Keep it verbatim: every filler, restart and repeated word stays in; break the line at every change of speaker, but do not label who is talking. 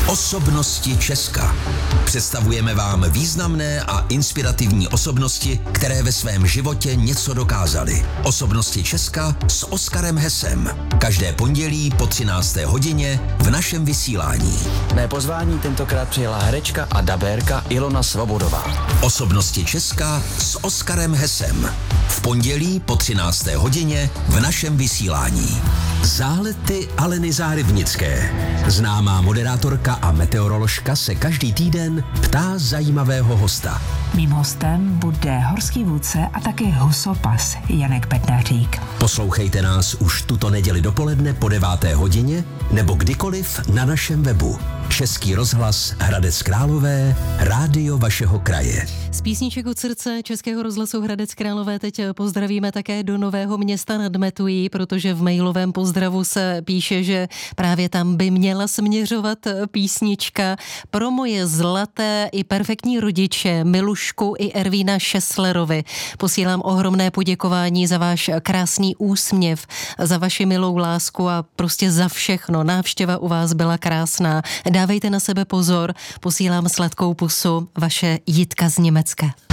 Osobnosti Česka. Představujeme vám významné a inspirativní osobnosti, které ve svém životě něco dokázaly. Osobnosti Česka s Oskarem Hesem. Každé pondělí po třinácté hodině v našem vysílání.
Mé pozvání tentokrát přijela herečka a dabérka Ilona Svobodová.
Osobnosti Česka s Oskarem Hesem. V pondělí po třinácté hodině v našem vysílání. Zálety Aleny Zárybnické. Známá moderátorka a meteoroložka se každý týden ptá zajímavého hosta.
Mým hostem bude horský vůdce a také husopas Janek Bednářík.
Poslouchejte nás už tuto neděli dopoledne po deváté hodině nebo kdykoliv na našem webu. Český rozhlas Hradec Králové, rádio vašeho kraje.
Z písniček od srdce Českého rozhlasu Hradec Králové teď pozdravíme také do Nového Města nad Metují, protože v mailovém pozdravu se píše, že právě tam by měla směřovat písnička pro moje zlaté i perfektní rodiče Milušku i Ervína Šeslerovi. Posílám ohromné poděkování za váš krásný úsměv, za vaši milou lásku a prostě za všechno. Návštěva u vás byla krásná. Dávejte na sebe pozor, posílám sladkou pusu, vaše Jitka z Německa.